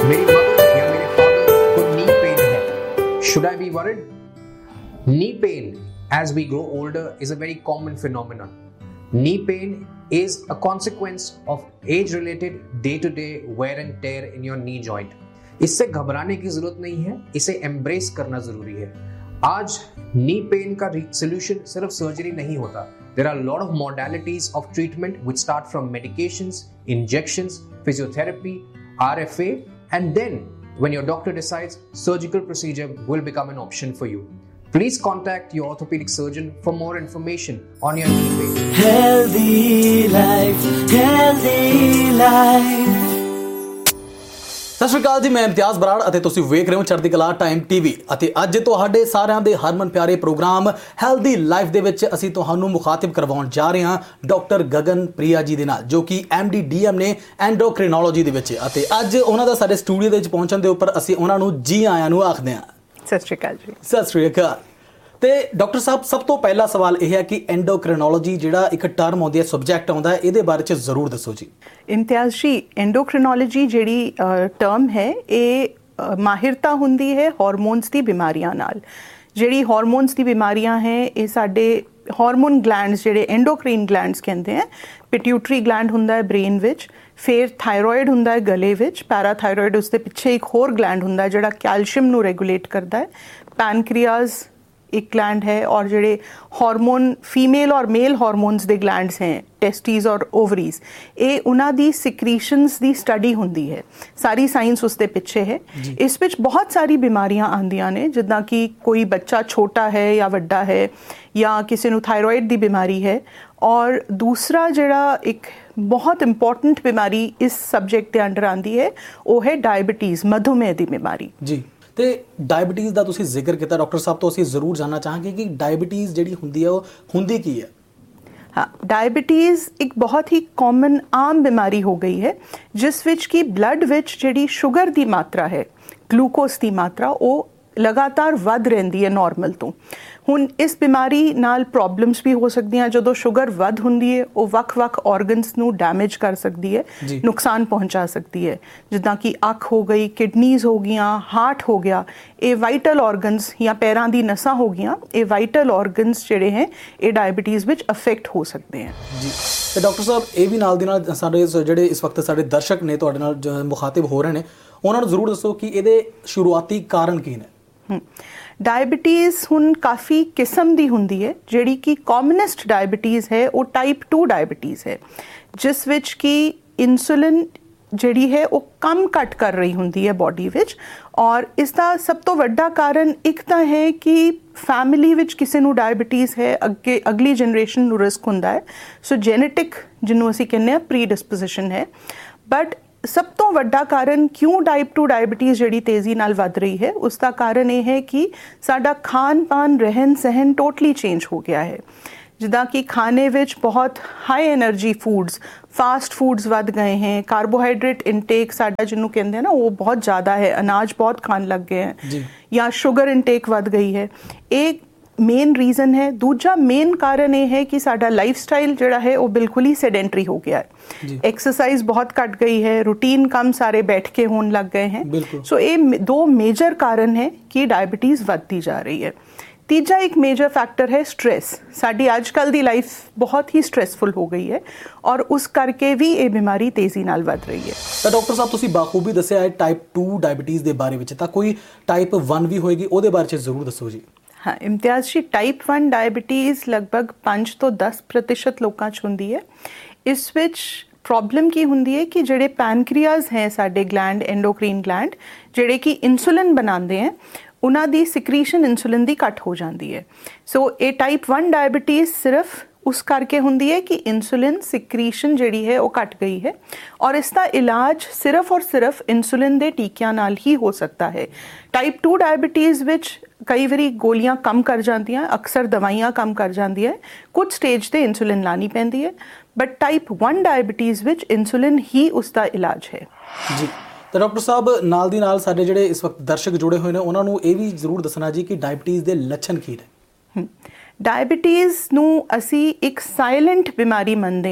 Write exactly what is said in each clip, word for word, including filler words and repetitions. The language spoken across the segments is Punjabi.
मेरी मदर या मेरे फादर को नी पेन है, should I be worried? Knee pain as we grow older is a very common phenomenon. Knee pain is a consequence of age-related day-to-day wear and tear in your knee joint. इससे घबराने की जरूरत नहीं है, इसे एम्ब्रेस करना जरूरी है। आज नी पेन का सोल्यूशन सिर्फ सर्जरी नहीं होता। There are a lot of modalities of treatment which start from medications, injections, physiotherapy, R F A, and then when your doctor decides, surgical procedure will become an option for you. Please contact your orthopedic surgeon for more information on your knee pain. Healthy life, healthy life. ਸਤਿ ਸ਼੍ਰੀ ਅਕਾਲ ਜੀ, ਮੈਂ ਇਮਤਿਆਜ਼ ਬਰਾੜ ਅਤੇ ਤੁਸੀਂ ਵੇਖ ਰਹੇ ਹੋ ਚੜ੍ਹਦੀ ਕਲਾ ਟਾਈਮ ਟੀਵੀ ਅਤੇ ਅੱਜ ਤੁਹਾਡੇ ਸਾਰਿਆਂ ਦੇ ਹਰਮਨ ਪਿਆਰੇ ਪ੍ਰੋਗਰਾਮ ਹੈਲਦੀ ਲਾਈਫ ਦੇ ਵਿੱਚ ਅਸੀਂ ਤੁਹਾਨੂੰ ਮੁਖਾਤਿਬ ਕਰਵਾਉਣ ਜਾ ਰਹੇ ਹਾਂ ਡਾਕਟਰ ਗਗਨ ਪ੍ਰਿਆ ਜੀ ਦੇ ਨਾਲ, ਜੋ ਕਿ ਐਮ ਡੀ ਡੀ ਐਮ ਨੇ ਐਂਡੋਕ੍ਰਿਨੋਲੋਜੀ ਦੇ ਵਿੱਚ, ਅਤੇ ਅੱਜ ਉਹਨਾਂ ਦਾ ਸਾਡੇ ਸਟੂਡੀਓ ਦੇ ਵਿੱਚ ਪਹੁੰਚਣ ਦੇ ਉੱਪਰ ਅਸੀਂ ਉਹਨਾਂ ਨੂੰ ਜੀ ਆਇਆਂ ਨੂੰ ਆਖਦੇ ਹਾਂ। ਸਤਿ ਸ਼੍ਰੀ ਅਕਾਲ ਜੀ। ਸਤਿ ਸ਼੍ਰੀ ਅਕਾਲ। ਤੇ ਡਾਕਟਰ ਸਾਹਿਬ, ਸਭ ਤੋਂ ਪਹਿਲਾ ਸਵਾਲ ਇਹ ਹੈ ਕਿ ਐਂਡੋਕ੍ਰਿਨੋਲੋਜੀ ਜਿਹੜਾ ਇੱਕ ਟਰਮ ਆਉਂਦੀ ਹੈ, ਸਬਜੈਕਟ ਆਉਂਦਾ ਹੈ, ਇਹਦੇ ਬਾਰੇ 'ਚ ਜ਼ਰੂਰ ਦੱਸੋ ਜੀ। ਇਮਤਿਆਜ਼ ਜੀ, ਐਂਡੋਕ੍ਰਿਨੋਲੋਜੀ ਜਿਹੜੀ ਟਰਮ ਹੈ ਇਹ ਮਾਹਿਰਤਾ ਹੁੰਦੀ ਹੈ ਹਾਰਮੋਨਸ ਦੀ ਬਿਮਾਰੀਆਂ ਨਾਲ। ਜਿਹੜੀ ਹਾਰਮੋਨਸ ਦੀ ਬਿਮਾਰੀਆਂ ਹੈ ਇਹ ਸਾਡੇ ਹਾਰਮੋਨ ਗਲੈਂਡਸ ਜਿਹੜੇ ਐਂਡੋਕ੍ਰੀਨ ਗਲੈਂਡਸ ਕਹਿੰਦੇ ਹੈ। ਪਿਟਿਊਟਰੀ ਗਲੈਂਡ ਹੁੰਦਾ ਹੈ ਬ੍ਰੇਨ ਵਿੱਚ, ਫਿਰ ਥਾਇਰੋਇਡ ਹੁੰਦਾ ਹੈ ਗਲੇ ਵਿੱਚ, ਪੈਰਾਥਾਇਰੋਇਡ ਉਸ ਦੇ ਪਿੱਛੇ ਇੱਕ ਹੋਰ ਗਲੈਂਡ ਹੁੰਦਾ ਜਿਹੜਾ ਕੈਲਸ਼ੀਅਮ ਨੂੰ ਰੈਗੂਲੇਟ ਕਰਦਾ ਹੈ, ਪੈਨਕ੍ਰੀਆਸ एक ग्लैंड है, और जोड़े हार्मोन फीमेल और मेल हार्मोन्स दे ग्लैंड्स हैं, टेस्टीज और ओवरीज, ये उन्हां दी सिक्रीशनस दी स्टडी हुंदी है। सारी साइंस उसके पिछे है। इस विच बहुत सारी बीमारियां आंदियां ने, जिद्दां कि कोई बच्चा छोटा है या वड्डा है, या किसी नूं थायरॉइड दी बीमारी है, और दूसरा जिहड़ा एक बहुत इंपॉर्टेंट बीमारी इस सब्जेक्ट के अंडर आंदी है वो है डायबिटीज़, मधुमेह की बीमारी जी। ਤੇ ਡਾਇਬਟੀਜ਼ ਦਾ ਤੁਸੀਂ ਜ਼ਿਕਰ ਕੀਤਾ ਡਾਕਟਰ ਸਾਹਿਬ, ਤੋਂ ਅਸੀਂ ਜ਼ਰੂਰ ਜਾਣਨਾ ਚਾਹਾਂਗੇ ਕਿ ਡਾਇਬਟੀਜ਼ ਜਿਹੜੀ ਹੁੰਦੀ ਹੈ ਉਹ ਹੁੰਦੀ ਕੀ ਹੈ। हाँ, डायबिटीज़ एक बहुत ही कॉमन आम बीमारी हो गई है, जिस विच कि ब्लड विच जिहड़ी शुगर की मात्रा है, ग्लूकोज की मात्रा वो लगातार वध रहिंदी है नॉर्मल तो। ਹੁਣ ਇਸ ਬਿਮਾਰੀ ਨਾਲ ਪ੍ਰੋਬਲਮਸ ਵੀ ਹੋ ਸਕਦੀਆਂ। ਜਦੋਂ ਸ਼ੂਗਰ ਵੱਧ ਹੁੰਦੀ ਹੈ ਉਹ ਵੱਖ-ਵੱਖ ਆਰਗਨਸ ਨੂੰ ਡੈਮੇਜ ਕਰ ਸਕਦੀ ਹੈ, ਨੁਕਸਾਨ ਪਹੁੰਚਾ ਸਕਦੀ ਹੈ, ਜਿੱਦਾਂ ਕਿ ਅੱਖ ਹੋ ਗਈ, ਕਿਡਨੀਜ਼ ਹੋ ਗਈਆਂ, ਹਾਰਟ ਹੋ ਗਿਆ। ਇਹ ਵਾਈਟਲ ਆਰਗਨਸ ਜਾਂ ਪੈਰਾਂ ਦੀ ਨਸਾਂ ਹੋ ਗਈਆਂ, ਇਹ ਵਾਈਟਲ ਆਰਗਨਸ ਜਿਹੜੇ ਹੈ ਇਹ ਡਾਇਬਟੀਜ਼ ਵਿੱਚ ਅਫੈਕਟ ਹੋ ਸਕਦੇ ਹੈ ਜੀ। ਤੇ ਡਾਕਟਰ ਸਾਹਿਬ, ਇਹ ਵੀ ਨਾਲ ਦੀ ਨਾਲ ਸਾਡੇ ਜਿਹੜੇ ਇਸ ਵਕਤ ਸਾਡੇ ਦਰਸ਼ਕ ਨੇ ਤੁਹਾਡੇ ਨਾਲ ਮੁਖਾਤਿਬ ਹੋ ਰਹੇ ਨੇ, ਉਹਨਾਂ ਨੂੰ ਜ਼ਰੂਰ ਦੱਸੋ ਕਿ ਇਹਦੇ ਸ਼ੁਰੂਆਤੀ ਕਾਰਨ ਕੀ ਨੇ। ਡਾਇਬਟੀਜ਼ ਹੁਣ ਕਾਫੀ ਕਿਸਮ ਦੀ ਹੁੰਦੀ ਹੈ। ਜਿਹੜੀ ਕਿ ਕਾਮਨੈਸਟ ਡਾਇਬਟੀਜ਼ ਹੈ ਉਹ ਟਾਈਪ ਟੂ ਡਾਇਬਟੀਜ਼ ਹੈ, ਜਿਸ ਵਿੱਚ ਕਿ ਇਨਸੂਲਿਨ ਜਿਹੜੀ ਹੈ ਉਹ ਕੰਮ ਘੱਟ ਕਰ ਰਹੀ ਹੁੰਦੀ ਹੈ ਬੋਡੀ ਵਿੱਚ। ਔਰ ਇਸ ਦਾ ਸਭ ਤੋਂ ਵੱਡਾ ਕਾਰਨ ਇੱਕ ਤਾਂ ਹੈ ਕਿ ਫੈਮਿਲੀ ਵਿੱਚ ਕਿਸੇ ਨੂੰ ਡਾਇਬਟੀਜ਼ ਹੈ, ਅੱਗੇ ਅਗਲੀ ਜਨਰੇਸ਼ਨ ਨੂੰ ਰਿਸਕ ਹੁੰਦਾ ਹੈ। ਸੋ ਜੈਨੇਟਿਕ ਜਿਹਨੂੰ ਅਸੀਂ ਕਹਿੰਦੇ ਹਾਂ ਪ੍ਰੀ ਡਿਸਪੋਜੀਸ਼ਨ ਹੈ। ਬਟ ਸਭ ਤੋਂ ਵੱਡਾ ਕਾਰਨ ਕਿਉਂ ਟਾਈਪ ਟੂ ਡਾਇਬਟੀਜ਼ ਜਿਹੜੀ ਤੇਜ਼ੀ ਨਾਲ ਵੱਧ ਰਹੀ ਹੈ, ਉਸ ਦਾ ਕਾਰਨ ਇਹ ਹੈ ਕਿ ਸਾਡਾ ਖਾਣ ਪਾਨ, ਰਹਿਣ ਸਹਿਣ ਟੋਟਲੀ ਚੇਂਜ ਹੋ ਗਿਆ ਹੈ। ਜਿੱਦਾਂ ਕਿ ਖਾਣੇ ਵਿੱਚ ਬਹੁਤ high energy foods, fast foods ਵੱਧ ਗਏ ਹੈ, ਕਾਰਬੋਹਾਈਡਰੇਟ ਇਨਟੇਕ ਸਾਡਾ ਜਿਹਨੂੰ ਕਹਿੰਦੇ हैं ना वो बहुत ज़्यादा है, अनाज बहुत खाने लग गए हैं, या शुगर इनटेक ਵੱਧ गई है। एक ਮੇਨ ਰੀਜ਼ਨ ਹੈ। ਦੂਜਾ ਮੇਨ ਕਾਰਨ ਇਹ ਹੈ ਕਿ ਸਾਡਾ ਲਾਈਫ ਸਟਾਈਲ ਜਿਹੜਾ ਹੈ ਉਹ ਬਿਲਕੁਲ ਹੀ ਸੈਡੈਂਟਰੀ ਹੋ ਗਿਆ ਹੈ। ਐਕਸਰਸਾਈਜ਼ ਬਹੁਤ ਘੱਟ ਗਈ ਹੈ, ਰੂਟੀਨ ਕੰਮ ਸਾਰੇ ਬੈਠ ਕੇ ਹੋਣ ਲੱਗ ਗਏ ਹੈ। ਸੋ ਇਹ ਦੋ ਮੇਜਰ ਕਾਰਨ ਹੈ ਕਿ ਡਾਇਬਟੀਜ਼ ਵੱਧਦੀ ਜਾ ਰਹੀ ਹੈ। ਤੀਜਾ ਇੱਕ ਮੇਜਰ ਫੈਕਟਰ ਹੈ ਸਟ੍ਰੈਸ। ਸਾਡੀ ਅੱਜ ਕੱਲ੍ਹ ਦੀ ਲਾਈਫ ਬਹੁਤ ਹੀ ਸਟ੍ਰੈਸਫੁਲ ਹੋ ਗਈ ਹੈ, ਔਰ ਉਸ ਕਰਕੇ ਵੀ ਇਹ ਬਿਮਾਰੀ ਤੇਜ਼ੀ ਨਾਲ ਵੱਧ ਰਹੀ ਹੈ। ਤਾਂ ਡਾਕਟਰ ਸਾਹਿਬ, ਤੁਸੀਂ ਬਾਖੂਬੀ ਦੱਸਿਆ ਹੈ ਟਾਈਪ ਟੂ ਡਾਇਬਟੀਜ਼ ਦੇ ਬਾਰੇ ਵਿੱਚ, ਤਾਂ ਕੋਈ ਟਾਈਪ ਵਨ ਵੀ ਹੋਏਗੀ, ਉਹਦੇ ਬਾਰੇ 'ਚ ਜ਼ਰੂਰ ਦੱਸੋ ਜੀ। ਹਾਂ ਇਮਤਿਆਜ਼ ਜੀ, ਟਾਈਪ ਵਨ ਡਾਇਬਟੀਜ਼ ਲਗਭਗ ਪੰਜ ਤੋਂ ਦਸ ਪ੍ਰਤੀਸ਼ਤ ਲੋਕਾਂ 'ਚ ਹੁੰਦੀ ਹੈ। ਇਸ ਵਿੱਚ ਪ੍ਰੋਬਲਮ ਕੀ ਹੁੰਦੀ ਹੈ ਕਿ ਜਿਹੜੇ ਪੈਨਕ੍ਰੀਆਜ਼ ਹੈ ਸਾਡੇ ਗਲੈਂਡ, ਐਂਡੋਕ੍ਰੀਨ ਗਲੈਂਡ, ਜਿਹੜੇ ਕਿ ਇਨਸੂਲਿਨ ਬਣਾਉਂਦੇ ਹੈ, ਉਹਨਾਂ ਦੀ ਸਿਕਰੀਸ਼ਨ ਇਨਸੂਲਿਨ ਦੀ ਘੱਟ ਹੋ ਜਾਂਦੀ ਹੈ। ਸੋ ਇਹ ਟਾਈਪ ਵਨ ਡਾਇਬਟੀਜ਼ ਸਿਰਫ ਉਸ ਕਰਕੇ ਹੁੰਦੀ ਹੈ ਕਿ ਇਨਸੂਲਿਨ ਸਿਕਰੀਸ਼ਨ ਜਿਹੜੀ ਹੈ ਉਹ ਘੱਟ ਗਈ ਹੈ, ਔਰ ਇਸ ਦਾ ਇਲਾਜ ਸਿਰਫ ਔਰ ਸਿਰਫ ਇਨਸੂਲਿਨ ਦੇ ਟੀਕਿਆਂ ਨਾਲ ਹੀ ਹੋ ਸਕਦਾ ਹੈ। ਟਾਈਪ ਟੂ ਡਾਇਬਟੀਜ਼ ਵਿੱਚ ਕਈ ਵਾਰੀ ਗੋਲੀਆਂ ਕੰਮ ਕਰ ਜਾਂਦੀਆਂ, ਅਕਸਰ ਦਵਾਈਆਂ ਕੰਮ ਕਰ ਜਾਂਦੀਆਂ, ਕੁਝ ਸਟੇਜ 'ਤੇ ਇਨਸੂਲਿਨ ਲਾਣੀ ਪੈਂਦੀ ਹੈ। ਬਟ ਟਾਈਪ ਵਨ ਡਾਇਬਟੀਜ਼ ਵਿੱਚ ਇਨਸੂਲਿਨ ਹੀ ਉਸ ਦਾ ਇਲਾਜ ਹੈ ਜੀ। ਤਾਂ ਡਾਕਟਰ ਸਾਹਿਬ, ਨਾਲ ਦੀ ਨਾਲ ਸਾਡੇ ਜਿਹੜੇ ਇਸ ਵਕਤ ਦਰਸ਼ਕ ਜੁੜੇ ਹੋਏ ਨੇ ਉਹਨਾਂ ਨੂੰ ਇਹ ਵੀ ਜ਼ਰੂਰ ਦੱਸਣਾ ਜੀ ਕਿ ਡਾਇਬਟੀਜ਼ ਦੇ ਲੱਛਣ ਕੀ ਨੇ। ਡਾਇਬਟੀਜ਼ ਨੂੰ ਅਸੀਂ ਇੱਕ ਸਾਇਲੈਂਟ ਬਿਮਾਰੀ ਮੰਨਦੇ ਹਾਂ,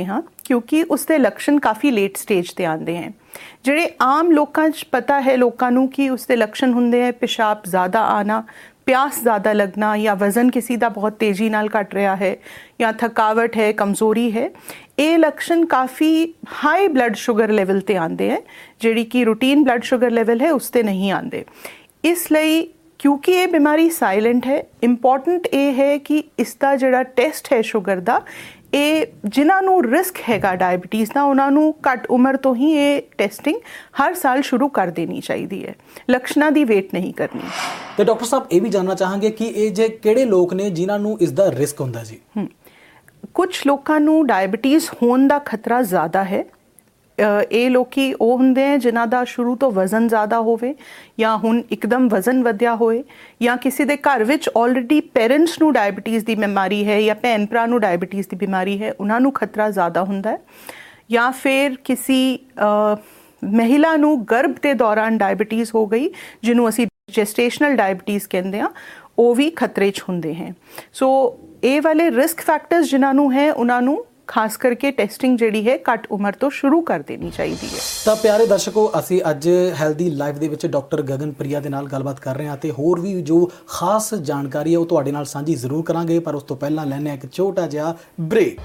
ਕਿਉਂਕਿ ਉਸਦੇ ਲੱਛਣ ਕਾਫੀ ਲੇਟ ਸਟੇਜ ਤੇ ਆਉਂਦੇ ਹਨ। ਜਿਹੜੇ ਆਮ ਲੋਕਾਂ 'ਚ ਪਤਾ ਹੈ ਲੋਕਾਂ ਨੂੰ ਕਿ ਉਸਦੇ ਲੱਛਣ ਹੁੰਦੇ ਹੈ ਪਿਸ਼ਾਬ ਜ਼ਿਆਦਾ ਆਣਾ, ਪਿਆਸ ਜ਼ਿਆਦਾ ਲੱਗਣਾ, ਜਾਂ ਵਜ਼ਨ ਕਿਸੇ ਦਾ ਬਹੁਤ ਤੇਜ਼ੀ ਨਾਲ ਘਟ ਰਿਹਾ ਹੈ, ਜਾਂ ਥਕਾਵਟ ਹੈ, ਕਮਜ਼ੋਰੀ ਹੈ। ਇਹ ਲੱਛਣ ਕਾਫੀ ਹਾਈ ਬਲੱਡ ਸ਼ੂਗਰ ਲੈਵਲ ਤੇ ਆਉਂਦੇ ਹੈ, ਜਿਹੜੀ ਕਿ ਰੂਟੀਨ ਬਲੱਡ ਸ਼ੂਗਰ ਲੈਵਲ ਹੈ ਉਸ ਤੇ ਨਹੀਂ ਆਉਂਦੇ। ਇਸ ਲਈ ਕਿਉਂਕਿ ਇਹ ਬਿਮਾਰੀ ਸਾਇਲੈਂਟ ਹੈ, ਇੰਪੋਰਟੈਂਟ ਇਹ ਹੈ ਕਿ ਇਸ ਦਾ ਜਿਹੜਾ ਟੈਸਟ ਹੈ ਸ਼ੂਗਰ ਦਾ, ਇਹ ਜਿਨ੍ਹਾਂ ਨੂੰ ਰਿਸਕ ਹੈਗਾ ਡਾਇਬਟੀਜ਼ ਦਾ ਉਹਨਾਂ ਨੂੰ ਘੱਟ ਉਮਰ ਤੋਂ ਹੀ ਇਹ ਟੈਸਟਿੰਗ ਹਰ ਸਾਲ ਸ਼ੁਰੂ ਕਰ ਦੇਣੀ ਚਾਹੀਦੀ ਹੈ, ਲੱਛਣਾਂ ਦੀ ਵੇਟ ਨਹੀਂ ਕਰਨੀ। ਤੇ ਡਾਕਟਰ ਸਾਹਿਬ ਇਹ ਵੀ ਜਾਣਨਾ ਚਾਹਾਂਗੇ ਕਿ ਇਹ ਜੇ ਕਿਹੜੇ ਲੋਕ ਨੇ ਜਿਨ੍ਹਾਂ ਨੂੰ ਇਸ ਦਾ ਰਿਸਕ ਹੁੰਦਾ ਜੀ? ਕੁਝ ਲੋਕਾਂ ਨੂੰ ਡਾਇਬਟੀਜ਼ ਹੋਣ ਦਾ ਖਤਰਾ ਜ਼ਿਆਦਾ ਹੈ। ਇਹ ਲੋਕੀ ਉਹ ਹੁੰਦੇ ਹੈ ਜਿਨ੍ਹਾਂ ਦਾ ਸ਼ੁਰੂ ਤੋਂ ਵਜ਼ਨ ਜ਼ਿਆਦਾ ਹੋਵੇ, ਜਾਂ ਹੁਣ ਇੱਕਦਮ ਵਜ਼ਨ ਵਧਿਆ ਹੋਏ, ਜਾਂ ਕਿਸੇ ਦੇ ਘਰ ਵਿੱਚ ਆਲਰੇਡੀ ਪੇਰੈਂਟਸ ਨੂੰ ਡਾਇਬਟੀਜ਼ ਦੀ ਬਿਮਾਰੀ ਹੈ, ਜਾਂ ਭੈਣ ਭਰਾ ਨੂੰ ਡਾਇਬਟੀਜ਼ ਦੀ ਬਿਮਾਰੀ ਹੈ, ਉਹਨਾਂ ਨੂੰ ਖਤਰਾ ਜ਼ਿਆਦਾ ਹੁੰਦਾ ਹੈ। ਜਾਂ ਫਿਰ ਕਿਸੇ ਮਹਿਲਾ ਨੂੰ ਗਰਭ ਦੇ ਦੌਰਾਨ ਡਾਇਬਟੀਜ਼ ਹੋ ਗਈ, ਜਿਹਨੂੰ ਅਸੀਂ ਜੈਸਟੇਸ਼ਨਲ ਡਾਇਬਟੀਜ਼ ਕਹਿੰਦੇ ਹਾਂ, ਉਹ ਵੀ ਖਤਰੇ 'ਚ ਹੁੰਦੇ ਹੈ। ਸੋ ਇਹ ਵਾਲੇ ਰਿਸਕ ਫੈਕਟਰਸ ਜਿਨ੍ਹਾਂ ਨੂੰ ਹੈ ਉਹਨਾਂ ਨੂੰ ਖਾਸ ਕਰਕੇ ਟੈਸਟਿੰਗ ਜਿਹੜੀ ਹੈ ਘੱਟ ਉਮਰ ਤੋਂ ਸ਼ੁਰੂ ਕਰ ਦੇਣੀ ਚਾਹੀਦੀ ਹੈ। ਤਾਂ ਪਿਆਰੇ ਦਰਸ਼ਕੋ, ਅਸੀਂ ਅੱਜ ਹੈਲਦੀ ਲਾਈਫ ਦੇ ਵਿੱਚ ਡਾਕਟਰ ਗਗਨ ਪ੍ਰਿਆ ਦੇ ਨਾਲ ਗੱਲਬਾਤ ਕਰ ਰਹੇ ਹਾਂ ਤੇ ਹੋਰ ਵੀ ਜੋ ਖਾਸ ਜਾਣਕਾਰੀ ਹੈ ਉਹ ਤੁਹਾਡੇ ਨਾਲ ਸਾਂਝੀ ਜ਼ਰੂਰ ਕਰਾਂਗੇ, ਪਰ ਉਸ ਤੋਂ ਪਹਿਲਾਂ ਲੈਣੇ ਇੱਕ ਛੋਟਾ ਜਿਹਾ break.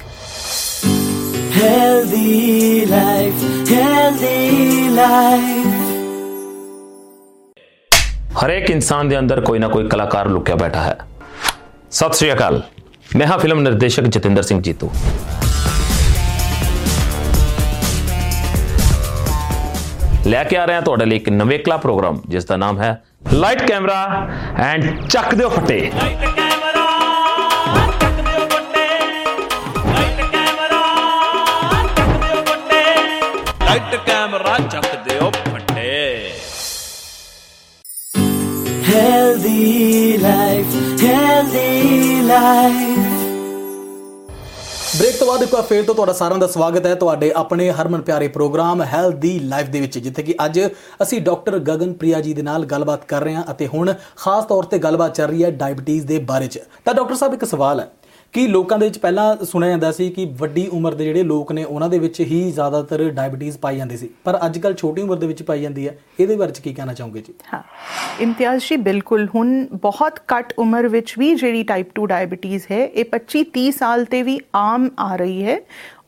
Healthy life, healthy life. ਹਰੇਕ ਇਨਸਾਨ ਦੇ ਅੰਦਰ ਕੋਈ ਨਾ ਕੋਈ ਕਲਾਕਾਰ ਲੁਕਿਆ ਬੈਠਾ ਹੈ। ਸਤਿ ਸ਼੍ਰੀ ਅਕਾਲ, ਮੈਂ ਹਾਂ ਫਿਲਮ ਨਿਰਦੇਸ਼ਕ ਜਤਿੰਦਰ ਸਿੰਘ ਜੀਤੂ। ਲੈ ਕੇ ਆ ਰਹੇ ਹਾਂ ਤੁਹਾਡੇ ਲਈ ਇੱਕ ਨਵੇਕਲਾ ਪ੍ਰੋਗਰਾਮ ਜਿਸ ਦਾ ਨਾਮ ਹੈ ਲਾਈਟ ਕੈਮਰਾ ਐਂਡ ਚੱਕ ਦਿਓ ਫੱਟੇ। ਲਾਈਟ ਕੈਮਰਾ ਚੱਕ ਦਿਓ ਫੱਟੇ। Healthy life, healthy life. Break ਤੋਂ ਬਾਅਦ ਇੱਕ ਵਾਰ ਫੇਰ ਤੋਂ ਤੁਹਾਡਾ ਸਾਰਿਆਂ ਦਾ ਸਵਾਗਤ ਹੈ ਤੁਹਾਡੇ ਆਪਣੇ ਹਰਮਨ ਪਿਆਰੇ ਪ੍ਰੋਗਰਾਮ ਹੈਲਦੀ ਲਾਈਫ ਦੇ ਵਿੱਚ, ਜਿੱਥੇ ਕਿ ਅੱਜ ਅਸੀਂ ਡਾਕਟਰ ਗਗਨ ਪ੍ਰਿਆ ਜੀ ਦੇ ਨਾਲ ਗੱਲਬਾਤ ਕਰ ਰਹੇ ਹਾਂ ਅਤੇ ਹੁਣ ਖਾਸ ਤੌਰ ਤੇ ਗੱਲਬਾਤ ਚੱਲ ਰਹੀ ਹੈ ਡਾਇਬਟੀਜ਼ ਦੇ ਬਾਰੇ 'ਚ। ਤਾਂ ਡਾਕਟਰ ਸਾਹਿਬ, ਇੱਕ ਸਵਾਲ ਹੈ ਕਿ ਲੋਕਾਂ ਦੇ ਵਿੱਚ ਪਹਿਲਾਂ ਸੁਣਿਆ ਜਾਂਦਾ ਸੀ ਕਿ ਵੱਡੀ ਉਮਰ ਦੇ ਜਿਹੜੇ ਲੋਕ ਨੇ ਉਹਨਾਂ ਦੇ ਵਿੱਚ ਹੀ ਜ਼ਿਆਦਾਤਰ ਡਾਇਬਟੀਜ਼ ਪਾਈ ਜਾਂਦੀ ਸੀ, ਪਰ ਅੱਜ ਕੱਲ੍ਹ ਛੋਟੀ ਉਮਰ ਦੇ ਵਿੱਚ ਪਾਈ ਜਾਂਦੀ ਹੈ। ਇਹਦੇ ਬਾਰੇ 'ਚ ਕੀ ਕਹਿਣਾ ਚਾਹੋਗੇ ਜੀ? ਹਾਂ ਇਮਤਿਆਜ਼ ਜੀ, ਬਿਲਕੁਲ ਹੁਣ ਬਹੁਤ ਘੱਟ ਉਮਰ ਵਿੱਚ ਵੀ ਜਿਹੜੀ ਟਾਈਪ ਟੂ ਡਾਇਬਟੀਜ਼ ਹੈ ਇਹ ਪੱਚੀ ਤੀਹ ਸਾਲ ਤੇ ਵੀ ਆਮ ਆ ਰਹੀ ਹੈ।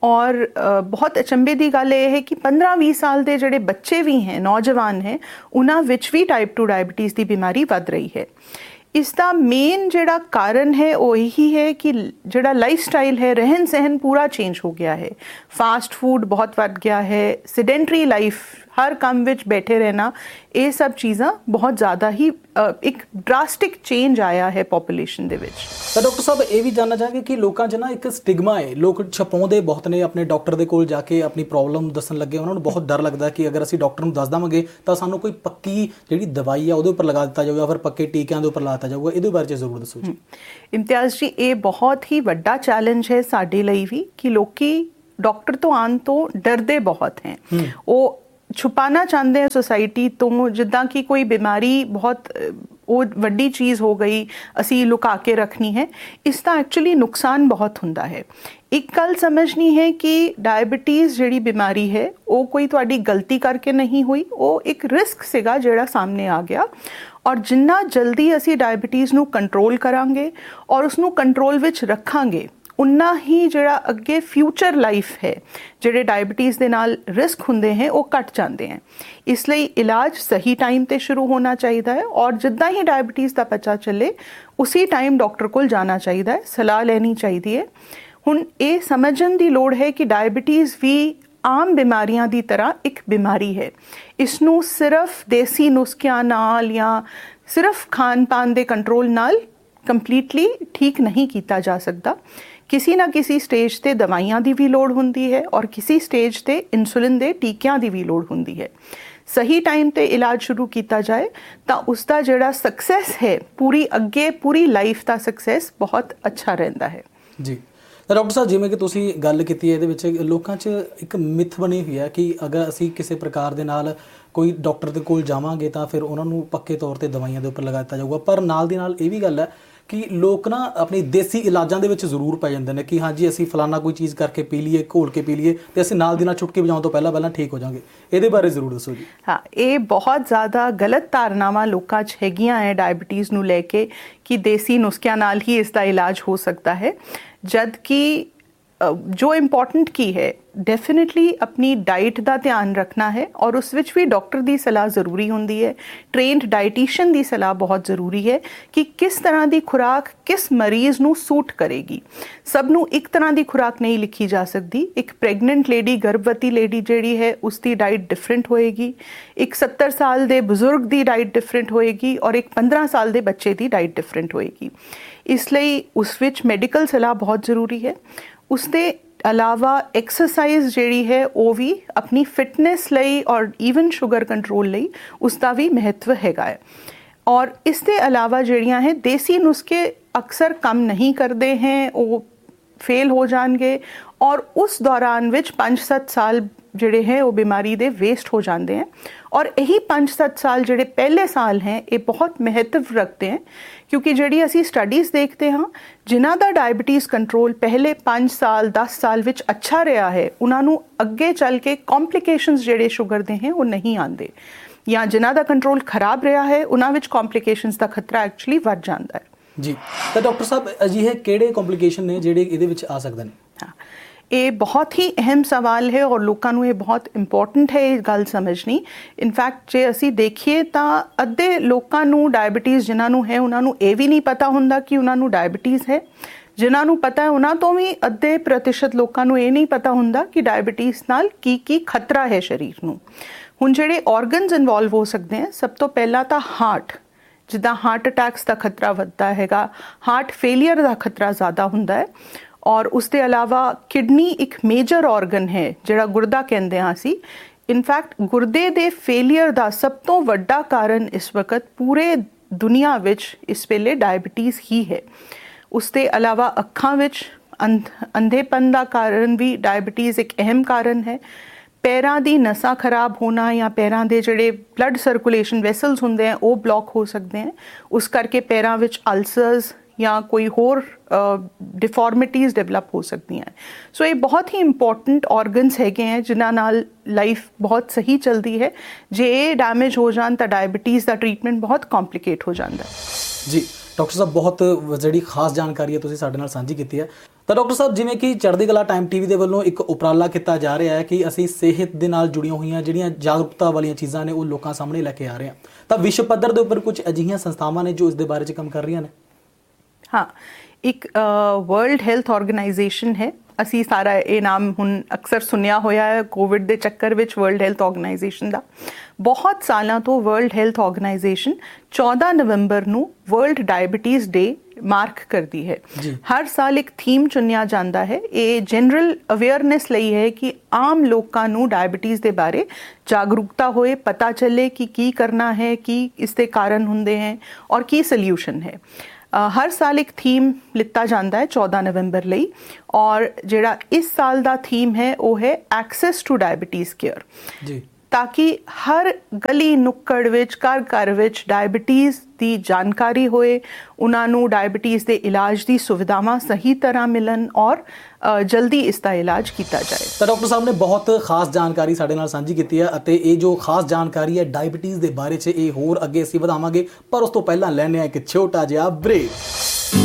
ਔਰ ਬਹੁਤ ਅਚੰਭੇ ਦੀ ਗੱਲ ਇਹ ਹੈ ਕਿ ਪੰਦਰਾਂ ਵੀਹ ਸਾਲ ਦੇ ਜਿਹੜੇ ਬੱਚੇ ਵੀ ਹੈ, ਨੌਜਵਾਨ ਹੈ, ਉਹਨਾਂ ਵਿੱਚ ਵੀ ਟਾਈਪ ਟੂ ਡਾਇਬਟੀਜ਼ ਦੀ ਬਿਮਾਰੀ ਵੱਧ ਰਹੀ ਹੈ। ਇਸ ਦਾ ਮੇਨ ਜਿਹੜਾ ਕਾਰਨ ਹੈ ਉਹ ਇਹੀ ਹੈ ਕਿ ਜਿਹੜਾ ਲਾਈਫ ਸਟਾਈਲ ਹੈ, ਰਹਿਣ ਸਹਿਣ ਪੂਰਾ ਚੇਂਜ ਹੋ ਗਿਆ ਹੈ। ਫਾਸਟ ਫੂਡ ਬਹੁਤ ਵੱਧ ਗਿਆ ਹੈ, ਸਿਡੈਂਟਰੀ ਲਾਈਫ, ਹਰ ਕੰਮ ਵਿੱਚ ਬੈਠੇ ਰਹਿਣਾ, ਇਹ ਸਭ ਚੀਜ਼ਾਂ ਬਹੁਤ ਜ਼ਿਆਦਾ ਹੀ ਇੱਕ ਡਰਾਸਟਿਕ ਚੇਂਜ ਆਇਆ ਹੈ ਪੋਪੂਲੇਸ਼ਨ ਦੇ ਵਿੱਚ। ਤਾਂ ਡਾਕਟਰ ਸਾਹਿਬ, ਇਹ ਵੀ ਜਾਣਨਾ ਚਾਹਾਂਗੇ ਕਿ ਲੋਕਾਂ 'ਚ ਨਾ ਇੱਕ ਸਟਿਗਮਾ ਹੈ, ਲੋਕ ਛਪਾਉਂਦੇ ਬਹੁਤ ਨੇ ਆਪਣੇ ਡਾਕਟਰ ਦੇ ਕੋਲ ਜਾ ਕੇ ਆਪਣੀ ਪ੍ਰੋਬਲਮ ਦੱਸਣ ਲੱਗੇ। ਉਹਨਾਂ ਨੂੰ ਬਹੁਤ ਡਰ ਲੱਗਦਾ ਕਿ ਅਗਰ ਅਸੀਂ ਡਾਕਟਰ ਨੂੰ ਦੱਸ ਦੇਵਾਂਗੇ ਤਾਂ ਸਾਨੂੰ ਕੋਈ ਪੱਕੀ ਜਿਹੜੀ ਦਵਾਈ ਆ ਉਹਦੇ ਉੱਪਰ ਲਗਾ ਦਿੱਤਾ ਜਾਊਗਾ, ਫਿਰ ਪੱਕੇ ਟੀਕਿਆਂ ਦੇ ਉੱਪਰ ਲਾ ਦਿੱਤਾ ਜਾਊਗਾ। ਇਹਦੇ ਬਾਰੇ 'ਚ ਜ਼ਰੂਰ ਦੱਸੋ ਜੀ। ਇਮਤਿਆਜ਼ ਜੀ, ਇਹ ਬਹੁਤ ਹੀ ਵੱਡਾ ਚੈਲੰਜ ਹੈ ਸਾਡੇ ਲਈ ਵੀ ਕਿ ਲੋਕੀ ਡਾਕਟਰ ਤੋਂ ਆਉਣ ਤੋਂ ਡਰਦੇ ਬਹੁਤ ਹੈ। ਉਹ ਛੁਪਾਣਾ ਚਾਹੁੰਦੇ हैं सोसाइटी ਤੋਂ, ਜਿੱਦਾਂ ਕਿ ਕੋਈ ਬਿਮਾਰੀ ਬਹੁਤ ਉਹ ਵੱਡੀ ਚੀਜ਼ ਹੋ ਗਈ, ਅਸੀਂ ਲੁਕਾ ਕੇ ਰੱਖਣੀ ਹੈ। ਇਸ ਦਾ ਐਕਚੁਅਲੀ ਨੁਕਸਾਨ ਬਹੁਤ ਹੁੰਦਾ ਹੈ। ਇੱਕ ਗੱਲ ਸਮਝਣੀ ਹੈ ਕਿ ਡਾਇਬਟੀਜ਼ ਜਿਹੜੀ ਬਿਮਾਰੀ ਹੈ ਉਹ ਕੋਈ ਤੁਹਾਡੀ ਗਲਤੀ ਕਰਕੇ ਨਹੀਂ ਹੋਈ, ਉਹ ਇੱਕ ਰਿਸਕ ਸੀਗਾ ਜਿਹੜਾ ਸਾਹਮਣੇ ਆ ਗਿਆ। ਔਰ ਜਿੰਨਾ ਜਲਦੀ ਅਸੀਂ ਡਾਇਬਟੀਜ਼ ਨੂੰ ਕੰਟਰੋਲ ਕਰਾਂਗੇ ਔਰ ਉਸਨੂੰ ਕੰਟਰੋਲ ਵਿੱਚ ਰੱਖਾਂਗੇ, ਉਨਾ ਹੀ ਜਿਹੜਾ ਅੱਗੇ ਫਿਊਚਰ ਲਾਈਫ ਹੈ, ਜਿਹੜੇ ਡਾਇਬਟੀਜ਼ ਦੇ ਨਾਲ ਰਿਸਕ ਹੁੰਦੇ हैं ਉਹ ਘਟ ਜਾਂਦੇ हैं। ਇਸ ਲਈ ਇਲਾਜ ਸਹੀ ਟਾਈਮ ਤੇ ਸ਼ੁਰੂ ਹੋਣਾ ਚਾਹੀਦਾ ਹੈ ਔਰ ਜਿੱਦਾਂ ਹੀ ਡਾਇਬਟੀਜ਼ ਦਾ ਪਤਾ ਚੱਲੇ ਉਸੇ ਟਾਈਮ ਡਾਕਟਰ ਕੋਲ ਜਾਣਾ ਚਾਹੀਦਾ ਹੈ, ਸਲਾਹ ਲੈਣੀ ਚਾਹੀਦੀ ਹੈ। ਹੁਣ ਇਹ ਸਮਝਣ ਦੀ ਲੋੜ ਹੈ ਕਿ ਡਾਇਬਟੀਜ਼ ਵੀ ਆਮ ਬਿਮਾਰੀਆਂ ਦੀ ਤਰ੍ਹਾਂ ਇੱਕ ਬਿਮਾਰੀ ਹੈ। ਇਸ ਨੂੰ ਸਿਰਫ ਦੇਸੀ ਨੁਸਖਿਆਂ ਨਾਲ ਜਾਂ ਸਿਰਫ ਖਾਣ ਪਾਨ ਦੇ ਕੰਟਰੋਲ ਨਾਲ ਕੰਪਲੀਟਲੀ ਠੀਕ ਨਹੀਂ ਕੀਤਾ ਜਾ ਸਕਦਾ। ਕਿਸੇ ਨਾ ਕਿਸੇ ਸਟੇਜ ਤੇ ਦਵਾਈਆਂ ਦੀ ਵੀ ਲੋੜ ਹੁੰਦੀ ਹੈ ਔਰ ਕਿਸੇ ਸਟੇਜ ਤੇ ਇਨਸੂਲਿਨ ਦੇ ਟੀਕਿਆਂ ਦੀ ਵੀ ਲੋੜ ਹੁੰਦੀ ਹੈ। ਸਹੀ ਟਾਈਮ ਤੇ ਇਲਾਜ ਸ਼ੁਰੂ ਕੀਤਾ ਜਾਏ ਤਾਂ ਉਸ ਦਾ ਜਿਹੜਾ ਸਕਸੈਸ ਹੈ, ਪੂਰੀ ਅੱਗੇ ਪੂਰੀ ਲਾਈਫ ਦਾ ਸਕਸੈਸ ਬਹੁਤ ਅੱਛਾ ਰਹਿੰਦਾ ਹੈ ਜੀ। ਤਾਂ ਡਾਕਟਰ ਸਾਹਿਬ, ਜਿਵੇਂ ਕਿ ਤੁਸੀਂ ਗੱਲ ਕੀਤੀ ਹੈ, ਇਹਦੇ ਵਿੱਚ ਲੋਕਾਂ 'ਚ ਇੱਕ ਮਿਥ ਬਣੀ ਹੋਈ ਹੈ ਕਿ ਅਗਰ ਅਸੀਂ ਕਿਸੇ ਪ੍ਰਕਾਰ ਦੇ ਨਾਲ ਕੋਈ ਡਾਕਟਰ ਦੇ ਕੋਲ ਜਾਵਾਂਗੇ ਤਾਂ ਫਿਰ ਉਹਨਾਂ ਨੂੰ ਪੱਕੇ ਤੌਰ ਤੇ ਦਵਾਈਆਂ ਦੇ ਉੱਪਰ ਲਗਾ ਦਿੱਤਾ ਜਾਊਗਾ। ਪਰ ਨਾਲ ਦੀ ਨਾਲ ਇਹ ਵੀ ਗੱਲ ਹੈ ਕਿ ਲੋਕ ਨਾ ਆਪਣੀ ਦੇਸੀ ਇਲਾਜਾਂ ਦੇ ਵਿੱਚ ਜ਼ਰੂਰ ਪੈ ਜਾਂਦੇ ਨੇ ਕਿ ਹਾਂਜੀ ਅਸੀਂ ਫਲਾਨਾ ਕੋਈ ਚੀਜ਼ ਕਰਕੇ ਪੀ ਲਈਏ, ਘੋਲ ਕੇ ਪੀ ਲਈਏ ਤੇ ਅਸੀਂ ਨਾਲ ਦੀ ਨਾਲ ਚੁਟਕੀ ਵਜਾਉਣ ਤੋਂ ਪਹਿਲਾਂ ਪਹਿਲਾਂ ਠੀਕ ਹੋ ਜਾਵਾਂਗੇ। ਇਹਦੇ ਬਾਰੇ ਜ਼ਰੂਰ ਦੱਸੋ ਜੀ। ਹਾਂ, ਇਹ ਬਹੁਤ ਜ਼ਿਆਦਾ ਗਲਤ ਧਾਰਨਾਵਾਂ ਲੋਕਾਂ 'ਚ ਹੈਗੀਆਂ ਹੈ ਡਾਇਬਟੀਜ਼ ਨੂੰ ਲੈ ਕੇ ਕਿ ਦੇਸੀ ਨੁਸਖਿਆਂ ਨਾਲ ਹੀ ਇਸ ਦਾ ਇਲਾਜ ਹੋ ਸਕਦਾ ਹੈ, ਜਦ ਕਿ ਜੋ ਇੰਪੋਰਟੈਂਟ ਕੀ ਹੈ ਡੈਫੀਨਿਟਲੀ ਆਪਣੀ ਡਾਈਟ ਦਾ ਧਿਆਨ ਰੱਖਣਾ ਹੈ ਔਰ ਉਸ ਵਿੱਚ ਵੀ ਡਾਕਟਰ ਦੀ ਸਲਾਹ ਜ਼ਰੂਰੀ ਹੁੰਦੀ ਹੈ, ਟ੍ਰੇਨਡ ਡਾਈਟੀਸ਼ੀਅਨ ਦੀ ਸਲਾਹ ਬਹੁਤ ਜ਼ਰੂਰੀ ਹੈ ਕਿ ਕਿਸ ਤਰ੍ਹਾਂ ਦੀ ਖੁਰਾਕ ਕਿਸ ਮਰੀਜ਼ ਨੂੰ ਸੂਟ ਕਰੇਗੀ। ਸਭ ਨੂੰ ਇੱਕ ਤਰ੍ਹਾਂ ਦੀ ਖੁਰਾਕ ਨਹੀਂ ਲਿਖੀ ਜਾ ਸਕਦੀ। ਇੱਕ ਪ੍ਰੈਗਨੈਂਟ ਲੇਡੀ, ਗਰਭਵਤੀ ਲੇਡੀ ਜਿਹੜੀ ਹੈ ਉਸ ਦੀ ਡਾਈਟ ਡਿਫਰੈਂਟ ਹੋਏਗੀ, ਇੱਕ ਸੱਤਰ ਸਾਲ ਦੇ ਬਜ਼ੁਰਗ ਦੀ ਡਾਈਟ ਡਿਫਰੈਂਟ ਹੋਏਗੀ ਔਰ ਇੱਕ ਪੰਦਰਾਂ ਸਾਲ ਦੇ ਬੱਚੇ ਦੀ ਡਾਈਟ ਡਿਫਰੈਂਟ ਹੋਏਗੀ। ਇਸ ਲਈ ਉਸ ਵਿੱਚ ਮੈਡੀਕਲ ਸਲਾਹ ਬਹੁਤ ਜ਼ਰੂਰੀ ਹੈ। ਉਸ ਦੇ ਇਲਾਵਾ ਐਕਸਰਸਾਈਜ਼ ਜਿਹੜੀ ਹੈ ਉਹ ਵੀ ਆਪਣੀ ਫਿਟਨੈਸ ਲਈ ਔਰ ਈਵਨ ਸ਼ੂਗਰ ਕੰਟਰੋਲ ਲਈ ਉਸ ਦਾ ਵੀ ਮਹੱਤਵ ਹੈਗਾ ਹੈ। ਔਰ ਇਸ ਦੇ ਇਲਾਵਾ ਜਿਹੜੀਆਂ ਹੈ ਦੇਸੀ ਨੁਸਖੇ ਅਕਸਰ ਕੰਮ ਨਹੀਂ ਕਰਦੇ ਹੈ, ਉਹ ਫੇਲ ਹੋ ਜਾਣਗੇ ਔਰ ਉਸ ਦੌਰਾਨ ਵਿੱਚ ਪੰਜ ਸੱਤ ਸਾਲ ਜਿਹੜੇ ਹੈ ਉਹ ਬਿਮਾਰੀ ਦੇ ਵੇਸਟ ਹੋ ਜਾਂਦੇ हैं। और यही पाँच सत्त साल ਜਿਹੜੇ ਪਹਿਲੇ ਸਾਲ ਹੈ ਇਹ ਬਹੁਤ ਮਹੱਤਵ ਰੱਖਦੇ हैं क्योंकि ਜਿਹੜੀ ਅਸੀਂ ਸਟੱਡੀਜ਼ ਦੇਖਦੇ ਹਾਂ ਜਿਨ੍ਹਾਂ ਦਾ ਡਾਇਬਟੀਜ਼ ਕੰਟਰੋਲ ਪਹਿਲੇ ਪੰਜ ਸਾਲ ਦਸ ਸਾਲ ਵਿੱਚ ਅੱਛਾ ਰਿਹਾ ਹੈ ਉਹਨਾਂ ਨੂੰ ਅੱਗੇ ਚੱਲ ਕੇ ਕੰਪਲਿਕੇਸ਼ਨਸ ਜਿਹੜੇ ਸ਼ੂਗਰ ਦੇ ਹੈ ਉਹ ਨਹੀਂ ਆਉਂਦੇ, ਜਾਂ ਜਿਨ੍ਹਾਂ ਦਾ ਕੰਟਰੋਲ ਖਰਾਬ ਰਿਹਾ ਹੈ ਉਹਨਾਂ ਵਿੱਚ ਕੰਪਲਿਕੇਸ਼ਨਸ ਦਾ ਖਤਰਾ ਐਕਚੁਅਲੀ ਵੱਧ ਜਾਂਦਾ ਹੈ। ਜੀ ਤਾਂ ਡਾਕਟਰ ਸਾਹਿਬ ਅਜਿਹੇ ਕਿਹੜੇ ਕੰਪਲਿਕੇਸ਼ਨ ਨੇ ਜਿਹੜੇ ਇਹਦੇ ਵਿੱਚ ਆ ਸਕਦੇ ਨੇ? ਹਾਂ, ਇਹ ਬਹੁਤ ਹੀ ਅਹਿਮ ਸਵਾਲ ਹੈ ਔਰ ਲੋਕਾਂ ਨੂੰ ਇਹ ਬਹੁਤ ਇੰਪੋਰਟੈਂਟ ਹੈ ਇਹ ਗੱਲ ਸਮਝਣੀ। ਇਨਫੈਕਟ ਜੇ ਅਸੀਂ ਦੇਖੀਏ ਤਾਂ ਅੱਧੇ ਲੋਕਾਂ ਨੂੰ ਡਾਇਬਟੀਜ਼ ਜਿਨ੍ਹਾਂ ਨੂੰ ਹੈ ਉਹਨਾਂ ਨੂੰ ਇਹ ਵੀ ਨਹੀਂ ਪਤਾ ਹੁੰਦਾ ਕਿ ਉਹਨਾਂ ਨੂੰ ਡਾਇਬਟੀਜ਼ ਹੈ। ਜਿਨ੍ਹਾਂ ਨੂੰ ਪਤਾ ਹੈ ਉਹਨਾਂ ਤੋਂ ਵੀ ਅੱਧੇ ਪ੍ਰਤੀਸ਼ਤ ਲੋਕਾਂ ਨੂੰ ਇਹ ਨਹੀਂ ਪਤਾ ਹੁੰਦਾ ਕਿ ਡਾਇਬਟੀਜ਼ ਨਾਲ ਕੀ ਕੀ ਖਤਰਾ ਹੈ ਸਰੀਰ ਨੂੰ। ਹੁਣ ਜਿਹੜੇ ਆਰਗਨਸ ਇਨਵੋਲਵ ਹੋ ਸਕਦੇ ਹੈ, ਸਭ ਤੋਂ ਪਹਿਲਾਂ ਤਾਂ ਹਾਰਟ, ਜਿੱਦਾਂ ਹਾਰਟ ਅਟੈਕਸ ਦਾ ਖਤਰਾ ਵੱਧਦਾ ਹੈਗਾ, ਹਾਰਟ ਫੇਲੀਅਰ ਦਾ ਖਤਰਾ ਜ਼ਿਆਦਾ ਹੁੰਦਾ ਹੈ। ਔਰ ਉਸ ਦੇ ਇਲਾਵਾ ਕਿਡਨੀ ਇੱਕ ਮੇਜਰ ਆਰਗਨ ਹੈ ਜਿਹੜਾ ਗੁਰਦਾ ਕਹਿੰਦੇ ਹਾਂ ਅਸੀਂ। ਇਨਫੈਕਟ ਗੁਰਦੇ ਦੇ ਫੇਲੀਅਰ ਦਾ ਸਭ ਤੋਂ ਵੱਡਾ ਕਾਰਨ ਇਸ ਵਕਤ ਪੂਰੇ ਦੁਨੀਆ ਵਿੱਚ ਇਸ ਵੇਲੇ ਡਾਇਬਟੀਜ਼ ਹੀ ਹੈ। ਉਸ ਦੇ ਇਲਾਵਾ ਅੱਖਾਂ ਵਿੱਚ ਅੰਧ ਅੰਧੇਪਨ ਦਾ ਕਾਰਨ ਵੀ ਡਾਇਬਟੀਜ਼ ਇੱਕ ਅਹਿਮ ਕਾਰਨ ਹੈ। ਪੈਰਾਂ ਦੀ ਨਸਾਂ ਖਰਾਬ ਹੋਣਾ ਜਾਂ ਪੈਰਾਂ ਦੇ ਜਿਹੜੇ ਬਲੱਡ ਸਰਕੂਲੇਸ਼ਨ ਵੈਸਲਸ ਹੁੰਦੇ ਆ ਉਹ ਬਲੌਕ ਹੋ ਸਕਦੇ ਹਨ, ਉਸ ਕਰਕੇ ਪੈਰਾਂ ਵਿੱਚ ਅਲਸਰਸ ਜਾਂ ਕੋਈ ਹੋਰ ਡਿਫਾਰਮਿਟੀਜ਼ ਡਿਵੈਲਪ ਹੋ ਸਕਦੀਆਂ। ਸੋ ਇਹ ਬਹੁਤ ਹੀ ਇੰਪੋਰਟੈਂਟ ਆਰਗਨਸ ਹੈਗੇ ਹੈ ਜਿਨ੍ਹਾਂ ਨਾਲ ਲਾਈਫ ਬਹੁਤ ਸਹੀ ਚੱਲਦੀ ਹੈ। ਜੇ ਇਹ ਡੈਮੇਜ ਹੋ ਜਾਣ ਤਾਂ ਡਾਇਬਟੀਜ਼ ਦਾ ਟ੍ਰੀਟਮੈਂਟ ਬਹੁਤ ਕੰਪਲਿਕੇਟ ਹੋ ਜਾਂਦਾ ਹੈ। ਜੀ ਡਾਕਟਰ ਸਾਹਿਬ, ਬਹੁਤ ਜਿਹੜੀ ਖਾਸ ਜਾਣਕਾਰੀ ਹੈ ਤੁਸੀਂ ਸਾਡੇ ਨਾਲ ਸਾਂਝੀ ਕੀਤੀ ਹੈ। ਤਾਂ ਡਾਕਟਰ ਸਾਹਿਬ, ਜਿਵੇਂ ਕਿ ਚੜ੍ਹਦੀ ਕਲਾ ਟਾਈਮ ਟੀਵੀ ਦੇ ਵੱਲੋਂ ਇੱਕ ਉਪਰਾਲਾ ਕੀਤਾ ਜਾ ਰਿਹਾ ਹੈ ਕਿ ਅਸੀਂ ਸਿਹਤ ਦੇ ਨਾਲ ਜੁੜੀਆਂ ਹੋਈਆਂ ਜਿਹੜੀਆਂ ਜਾਗਰੂਕਤਾ ਵਾਲੀਆਂ ਚੀਜ਼ਾਂ ਨੇ ਉਹ ਲੋਕਾਂ ਸਾਹਮਣੇ ਲੈ ਕੇ ਆ ਰਹੇ ਹਾਂ, ਤਾਂ ਵਿਸ਼ਵ ਪੱਧਰ ਦੇ ਉੱਪਰ ਕੁਝ ਅਜਿਹੀਆਂ ਸੰਸਥਾਵਾਂ ਨੇ ਜੋ ਇਸ ਦੇ ਬਾਰੇ 'ਚ ਕੰਮ ਕਰ ਰਹੀਆਂ ਨੇ। ਹਾਂ, ਇੱਕ ਵਰਲਡ ਹੈਲਥ ਆਰਗੇਨਾਈਜੇਸ਼ਨ ਹੈ, ਅਸੀਂ ਸਾਰਾ ਇਹ ਨਾਮ ਹੁਣ ਅਕਸਰ ਸੁਣਿਆ ਹੋਇਆ ਹੈ ਕੋਵਿਡ ਦੇ ਚੱਕਰ ਵਿੱਚ। ਵਰਲਡ ਹੈਲਥ ਆਰਗੇਨਾਈਜੇਸ਼ਨ ਦਾ ਬਹੁਤ ਸਾਲਾਂ ਤੋਂ ਵਰਲਡ ਹੈਲਥ ਆਰਗੇਨਾਈਜੇਸ਼ਨ ਚੌਦਾਂ ਨਵੰਬਰ ਨੂੰ ਵਰਲਡ ਡਾਇਬਟੀਜ਼ ਡੇ ਮਾਰਕ ਕਰਦੀ ਹੈ। ਹਰ ਸਾਲ ਇੱਕ ਥੀਮ ਚੁਣਿਆ ਜਾਂਦਾ ਹੈ। ਇਹ ਜਨਰਲ ਅਵੇਅਰਨੈਸ ਲਈ ਹੈ ਕਿ ਆਮ ਲੋਕਾਂ ਨੂੰ ਡਾਇਬਟੀਜ਼ ਦੇ ਬਾਰੇ ਜਾਗਰੂਕਤਾ ਹੋਏ, ਪਤਾ ਚੱਲੇ ਕਿ ਕੀ ਕਰਨਾ ਹੈ, ਕੀ ਇਸ ਦੇ ਕਾਰਨ ਹੁੰਦੇ ਹੈ ਔਰ ਕੀ ਸੋਲਿਊਸ਼ਨ ਹੈ। ਹਰ ਸਾਲ ਇੱਕ ਥੀਮ ਲਿੱਤਾ ਜਾਂਦਾ ਹੈ ਚੌਦਾਂ ਨਵੰਬਰ ਲਈ, ਔਰ ਜਿਹੜਾ ਇਸ ਸਾਲ ਦਾ ਥੀਮ ਹੈ ਉਹ ਹੈ ਐਕਸੈਸ ਟੂ ਡਾਇਬਟੀਜ਼ ਕੇਅਰ, ਤਾਂ ਕਿ ਹਰ ਗਲੀ ਨੁੱਕੜ ਵਿੱਚ, ਘਰ ਘਰ ਵਿੱਚ ਡਾਇਬਟੀਜ਼ ਦੀ ਜਾਣਕਾਰੀ ਹੋਏ, ਉਹਨਾਂ ਨੂੰ ਡਾਇਬਟੀਜ਼ ਦੇ ਇਲਾਜ ਦੀ ਸੁਵਿਧਾਵਾਂ ਸਹੀ ਤਰ੍ਹਾਂ ਮਿਲਣ ਔਰ ਜਲਦੀ ਇਸ ਦਾ ਇਲਾਜ ਕੀਤਾ ਜਾਏ। ਤਾਂ ਡਾਕਟਰ ਸਾਹਿਬ ਨੇ ਬਹੁਤ ਖਾਸ ਜਾਣਕਾਰੀ ਸਾਡੇ ਨਾਲ ਸਾਂਝੀ ਕੀਤੀ ਹੈ ਅਤੇ ਇਹ ਜੋ ਖਾਸ ਜਾਣਕਾਰੀ ਹੈ ਡਾਇਬਟੀਜ਼ ਦੇ ਬਾਰੇ 'ਚ ਇਹ ਹੋਰ ਅੱਗੇ ਅਸੀਂ ਵਧਾਵਾਂਗੇ, ਪਰ ਉਸ ਤੋਂ ਪਹਿਲਾਂ ਲੈਣੇ ਆ ਇੱਕ ਛੋਟਾ ਜਿਹਾ ਬ੍ਰੇਕ।